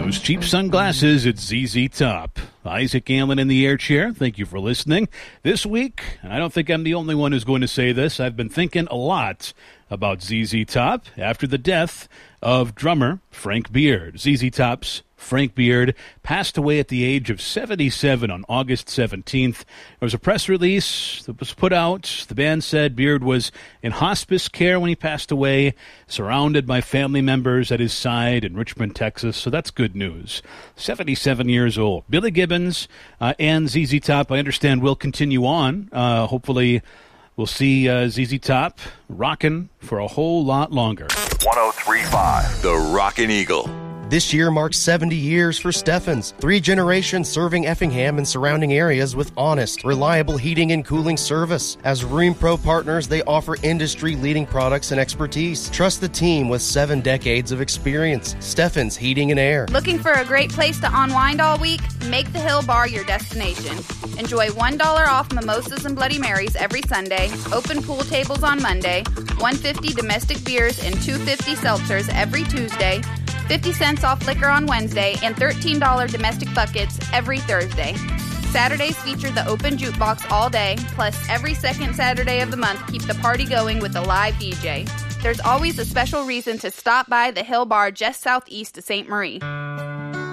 Those cheap sunglasses at ZZ Top. Isaac Allen in the air chair. Thank you for listening. This week, and I don't think I'm the only one who's going to say this, I've been thinking a lot about ZZ Top after the death of drummer Frank Beard. ZZ Top's Frank Beard passed away at the age of 77 on August 17th. There was a press release that was put out. The band said Beard was in hospice care when he passed away, surrounded by family members at his side in Richmond, Texas. So that's good news. 77 years old. Billy Gibbons and ZZ Top, I understand, will continue on. Hopefully we'll see ZZ Top rocking for a whole lot longer. 103.5 The Rockin' Eagle. This year marks 70 years for Steffens. 3 generations serving Effingham and surrounding areas with honest, reliable heating and cooling service. As Rheem Pro partners, they offer industry-leading products and expertise. Trust the team with 7 decades of experience. Steffens Heating and Air. Looking for a great place to unwind all week? Make the Hill Bar your destination. Enjoy $1 off mimosas and Bloody Marys every Sunday, open pool tables on Monday, $1.50 domestic beers and $2.50 seltzers every Tuesday, 50 cents off liquor on Wednesday, and $13 domestic buckets every Thursday. Saturdays feature the open jukebox all day, plus every second Saturday of the month keep the party going with a live DJ. There's always a special reason to stop by the Hill Bar just southeast of St. Marie.